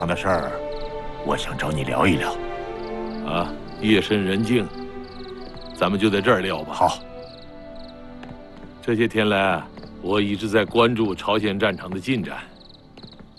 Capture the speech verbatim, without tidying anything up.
的事儿，我想找你聊一聊。 啊，夜深人静，咱们就在这儿聊吧。 好。 这些天来，我一直在关注朝鲜战场的进展。